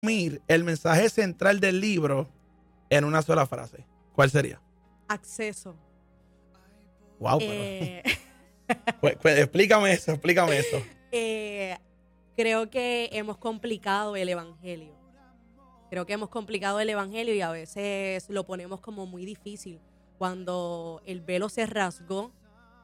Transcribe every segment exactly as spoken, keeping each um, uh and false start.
resumir el mensaje central del libro en una sola frase, ¿cuál sería? Acceso. Wow, pero... Eh, pues, pues, explícame eso, explícame eso. eh, creo que hemos complicado el evangelio. Creo que hemos complicado el evangelio y a veces lo ponemos como muy difícil. Cuando el velo se rasgó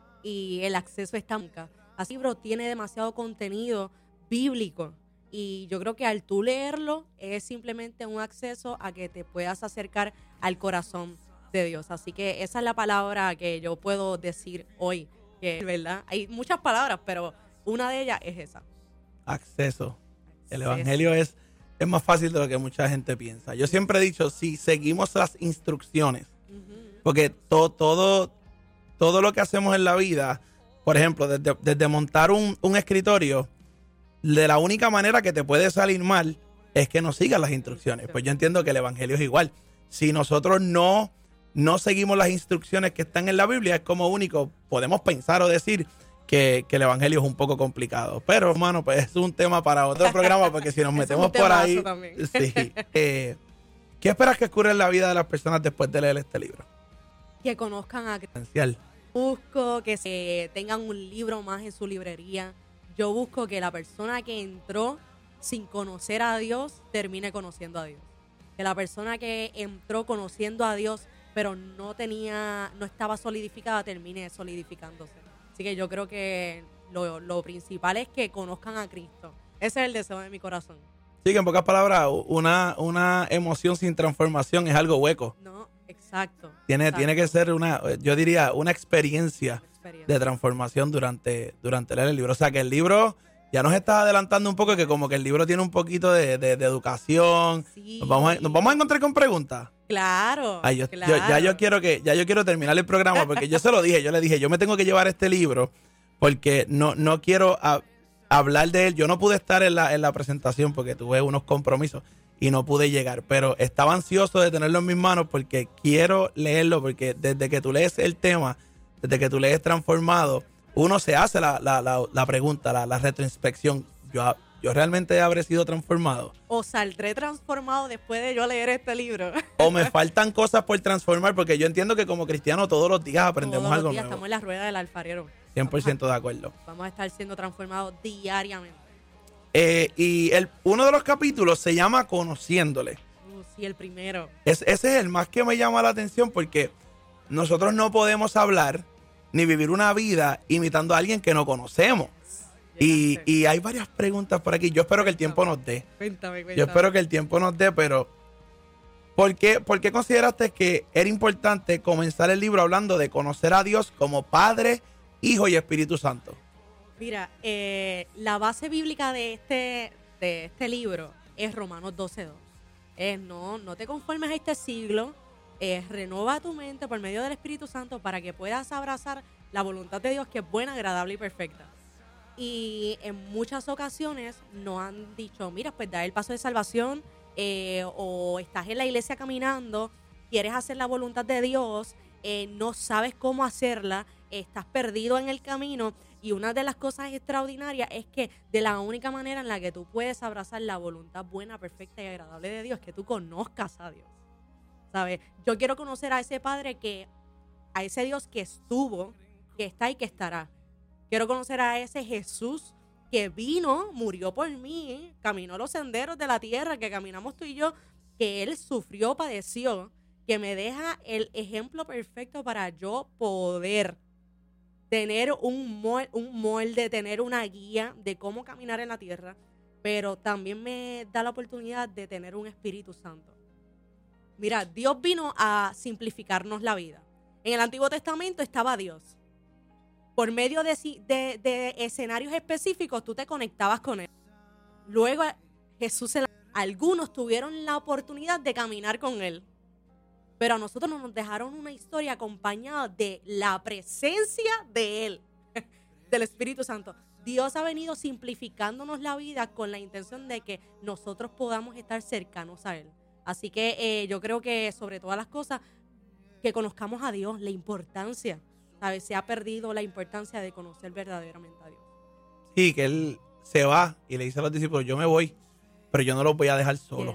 y el acceso está nunca. Así, libro tiene demasiado contenido bíblico y yo creo que al tú leerlo es simplemente un acceso a que te puedas acercar al corazón de Dios. Así que esa es la palabra que yo puedo decir hoy, que verdad, hay muchas palabras, pero una de ellas es esa. Acceso. El Acceso. evangelio es, es más fácil de lo que mucha gente piensa. Yo siempre he dicho, si seguimos las instrucciones, Uh-huh. porque to, todo, todo lo que hacemos en la vida, por ejemplo, desde, desde montar un, un escritorio, de la única manera que te puede salir mal es que no sigas las instrucciones. Pues yo entiendo que el evangelio es igual. Si nosotros no, no seguimos las instrucciones que están en la Biblia, es como único, podemos pensar o decir que, que el evangelio es un poco complicado. Pero, hermano, pues es un tema para otro programa, porque si nos metemos por ahí... Sí, eh, ¿qué esperas que ocurra en la vida de las personas después de leer este libro? Que conozcan a Cristo. Esencial. Busco que se tengan un libro más en su librería. Yo busco que la persona que entró sin conocer a Dios termine conociendo a Dios. Que la persona que entró conociendo a Dios pero no tenía, no estaba solidificada, termine solidificándose. Así que yo creo que lo, lo principal es que conozcan a Cristo. Ese es el deseo de mi corazón. Sí, que en pocas palabras, una, una emoción sin transformación es algo hueco. No, exacto. Tiene, exacto. tiene que ser una, yo diría, una experiencia, experiencia. de transformación durante, durante leer el libro. O sea, que el libro ya nos está adelantando un poco, que como que el libro tiene un poquito de, de, de educación. Sí. Nos vamos, a, nos vamos a encontrar con preguntas. Claro, Ay, yo, claro. Yo, ya yo quiero que, ya yo quiero terminar el programa, porque yo se lo dije, yo le dije, yo me tengo que llevar este libro porque no, no quiero a, hablar de él. Yo no pude estar en la, en la presentación porque tuve unos compromisos y no pude llegar, pero estaba ansioso de tenerlo en mis manos porque quiero leerlo, porque desde que tú lees el tema, desde que tú lees Transformado, uno se hace la, la, la, la pregunta, la, la retroinspección. Yo, yo realmente habré sido transformado. O saldré transformado después de yo leer este libro. O me faltan cosas por transformar, porque yo entiendo que como cristiano todos los días aprendemos Todos los algo días nuevo. Estamos en la rueda del alfarero. cien por ciento de acuerdo. Vamos a estar siendo transformados diariamente. Eh, y el, uno de los capítulos se llama Conociéndole. Uh, sí, el primero. Es, ese es el más que me llama la atención, porque nosotros no podemos hablar ni vivir una vida imitando a alguien que no conocemos. Y, y hay varias preguntas por aquí. Yo espero que el tiempo nos dé. Cuéntame, cuéntame. Yo espero que el tiempo nos dé, pero ¿por qué, ¿por qué consideraste que era importante comenzar el libro hablando de conocer a Dios como Padre, Hijo y Espíritu Santo? Mira, eh, la base bíblica de este, de este libro es Romanos doce dos. Es no, no te conformes a este siglo, es renova tu mente por medio del Espíritu Santo para que puedas abrazar la voluntad de Dios, que es buena, agradable y perfecta. Y en muchas ocasiones nos han dicho, mira, pues da el paso de salvación, eh, o estás en la iglesia caminando, quieres hacer la voluntad de Dios, eh, no sabes cómo hacerla, estás perdido en el camino. Y una de las cosas extraordinarias es que de la única manera en la que tú puedes abrazar la voluntad buena, perfecta y agradable de Dios es que tú conozcas a Dios. ¿Sabes? Yo quiero conocer a ese Padre que, a ese Dios que estuvo, que está y que estará. Quiero conocer a ese Jesús que vino, murió por mí, caminó los senderos de la tierra que caminamos tú y yo, que Él sufrió, padeció, que me deja el ejemplo perfecto para yo poder tener un molde, un molde, tener una guía de cómo caminar en la tierra, pero también me da la oportunidad de tener un Espíritu Santo. Mira, Dios vino a simplificarnos la vida. En el Antiguo Testamento estaba Dios. Por medio de, de, de escenarios específicos, tú te conectabas con Él. Luego Jesús, se la... algunos tuvieron la oportunidad de caminar con Él. Pero a nosotros nos dejaron una historia acompañada de la presencia de Él, del Espíritu Santo. Dios ha venido simplificándonos la vida con la intención de que nosotros podamos estar cercanos a Él. Así que eh, yo creo que sobre todas las cosas, que conozcamos a Dios, la importancia, ¿sabes? Se ha perdido la importancia de conocer verdaderamente a Dios. Sí, que Él se va y le dice a los discípulos, yo me voy, pero yo no los voy a dejar solos.